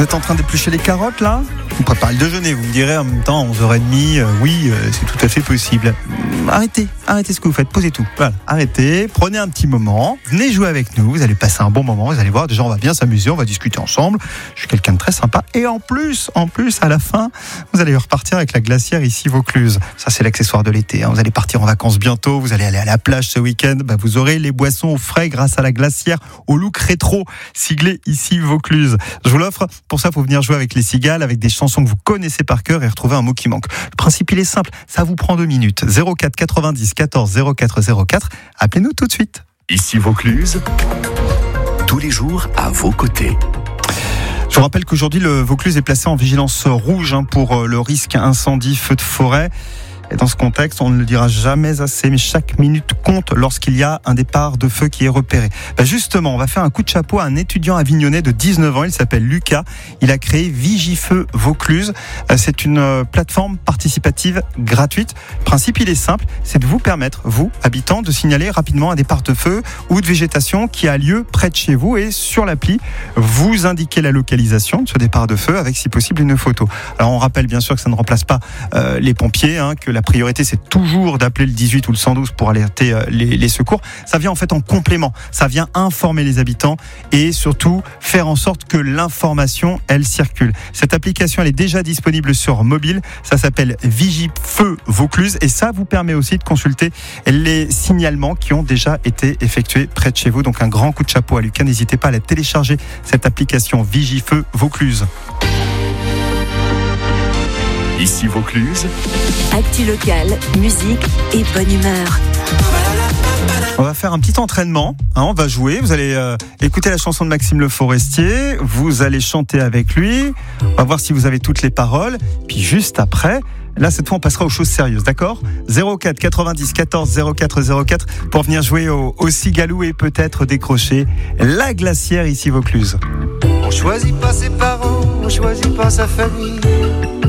Vous êtes en train d'éplucher les carottes là ? On prépare le déjeuner, vous me direz en même temps 11h30, c'est tout à fait possible. Arrêtez ce que vous faites, posez tout. Voilà, arrêtez, prenez un petit moment, venez jouer avec nous, vous allez passer un bon moment, vous allez voir, déjà on va bien s'amuser, on va discuter ensemble. Je suis quelqu'un de très sympa et en plus, à la fin, vous allez repartir avec la glacière ici Vaucluse. Ça c'est l'accessoire de l'été, hein. Vous allez partir en vacances bientôt, vous allez aller à la plage ce week-end, vous aurez les boissons au frais grâce à la glacière au look rétro, siglé ici Vaucluse. Je vous l'offre, pour ça il faut venir jouer avec les cigales, avec des chansons que vous connaissez par cœur et retrouver un mot qui manque. Le principe il est simple, ça vous prend 2 minutes. 04 90 14 04 04, appelez-nous tout de suite. Ici Vaucluse, tous les jours à vos côtés. Je vous rappelle qu'aujourd'hui le Vaucluse est placé en vigilance rouge pour le risque incendie, feu de forêt. Et dans ce contexte, on ne le dira jamais assez, mais chaque minute compte lorsqu'il y a un départ de feu qui est repéré. Justement, on va faire un coup de chapeau à un étudiant avignonnais de 19 ans. Il s'appelle Lucas. Il a créé Vigifeu Vaucluse. C'est une plateforme participative gratuite. Le principe, il est simple. C'est de vous permettre, vous, habitants, de signaler rapidement un départ de feu ou de végétation qui a lieu près de chez vous. Et sur l'appli, vous indiquez la localisation de ce départ de feu avec, si possible, une photo. Alors, on rappelle bien sûr que ça ne remplace pas les pompiers, que la priorité, c'est toujours d'appeler le 18 ou le 112 pour alerter les secours. Ça vient en fait en complément. Ça vient informer les habitants et surtout faire en sorte que l'information, elle circule. Cette application, elle est déjà disponible sur mobile. Ça s'appelle Vigifeu Vaucluse et ça vous permet aussi de consulter les signalements qui ont déjà été effectués près de chez vous. Donc un grand coup de chapeau à Lucas. N'hésitez pas à la télécharger, cette application Vigifeu Vaucluse. Ici Vaucluse. Actu locale, musique et bonne humeur. On va faire un petit entraînement, on va jouer, vous allez écouter la chanson de Maxime Le Forestier, vous allez chanter avec lui, on va voir si vous avez toutes les paroles, puis juste après, là cette fois on passera aux choses sérieuses, d'accord ? 04 90 14 04 04 pour venir jouer au Cigalou et peut-être décrocher la glacière ici Vaucluse. On choisit pas ses parents, on choisit pas sa famille.